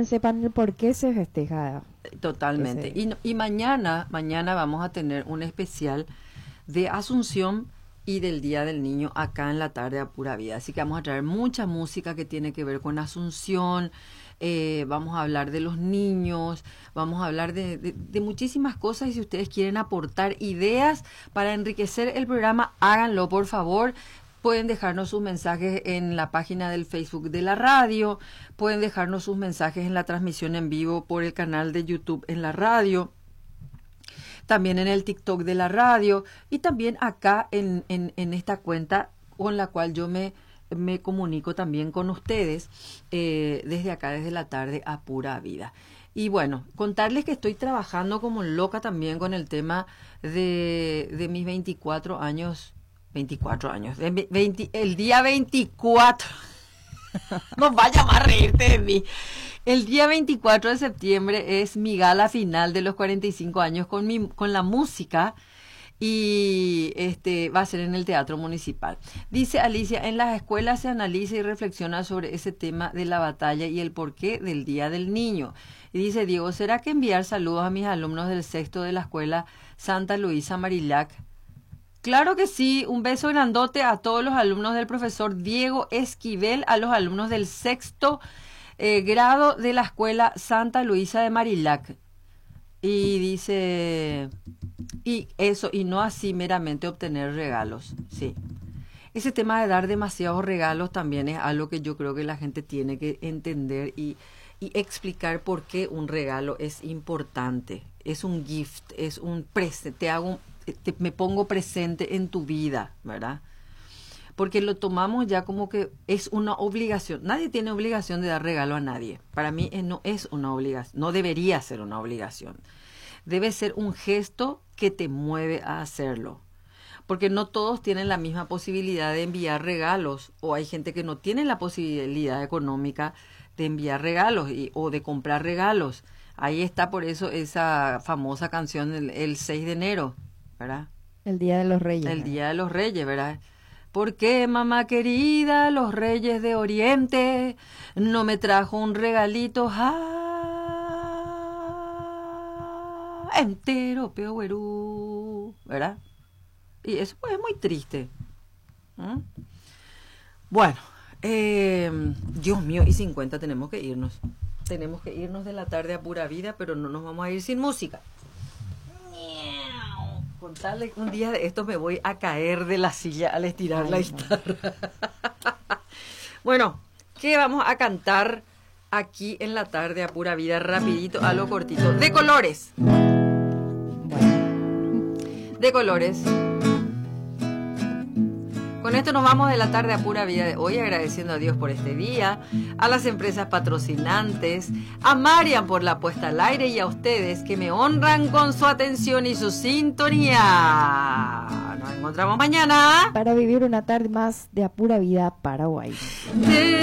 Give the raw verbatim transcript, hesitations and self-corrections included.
también sepan el por qué se festeja. Totalmente. Ese... Y, y mañana, mañana vamos a tener un especial de Asunción y del Día del Niño acá en la tarde a Pura Vida. Así que vamos a traer mucha música que tiene que ver con Asunción, eh, vamos a hablar de los niños, vamos a hablar de, de, de muchísimas cosas, y si ustedes quieren aportar ideas para enriquecer el programa, háganlo, por favor. Pueden dejarnos sus mensajes en la página del Facebook de la radio, pueden dejarnos sus mensajes en la transmisión en vivo por el canal de YouTube en la radio, también en el TikTok de la radio, y también acá en, en, en esta cuenta con la cual yo me, me comunico también con ustedes, eh, desde acá, desde la tarde a Pura Vida. Y bueno, contarles que estoy trabajando como loca también con el tema de, de mis veinticuatro años, veinticuatro años, veinte, el día veinticuatro, no vaya más a reírte de mí. El día veinticuatro de septiembre es mi gala final de los cuarenta y cinco años con mi, con la música, y este va a ser en el Teatro Municipal. Dice Alicia, en las escuelas se analiza y reflexiona sobre ese tema de la batalla y el porqué del Día del Niño. Y dice Diego, ¿será que enviar saludos a mis alumnos del sexto de la escuela Santa Luisa Marillac? Claro que sí, un beso grandote a todos los alumnos del profesor Diego Esquivel, a los alumnos del sexto Eh, grado de la escuela Santa Luisa de Marillac. Y dice, y eso, y no así meramente obtener regalos, sí. Ese tema de dar demasiados regalos también es algo que yo creo que la gente tiene que entender y, y explicar por qué un regalo es importante. Es un gift, es un presente, te hago, te, me pongo presente en tu vida, ¿verdad? Porque lo tomamos ya como que es una obligación. Nadie tiene obligación de dar regalo a nadie. Para mí eh, no es una obligación, no debería ser una obligación. Debe ser un gesto que te mueve a hacerlo. Porque no todos tienen la misma posibilidad de enviar regalos, o hay gente que no tiene la posibilidad económica de enviar regalos y, o de comprar regalos. Ahí está por eso esa famosa canción el, el seis de enero, ¿verdad? El Día de los Reyes. El Día de los Reyes, ¿verdad? ¿Por qué, mamá querida, los reyes de Oriente no me trajo un regalito? ¡Ah! Entero, peoguerú, ¿verdad? Y eso pues, es muy triste. ¿Mm? Bueno, eh, Dios mío, y cincuenta tenemos que irnos. Tenemos que irnos de la tarde a Pura Vida, pero no nos vamos a ir sin música. Contarle un día de estos me voy a caer de la silla al estirar Ay, la guitarra. No. Bueno, ¿qué vamos a cantar aquí en la tarde a Pura Vida? Rapidito, a lo cortito. De Colores. De Colores. Con esto nos vamos de la tarde a Pura Vida de hoy, agradeciendo a Dios por este día, a las empresas patrocinantes, a Marian por la puesta al aire y a ustedes que me honran con su atención y su sintonía. Nos encontramos mañana para vivir una tarde más de A Pura Vida Paraguay. De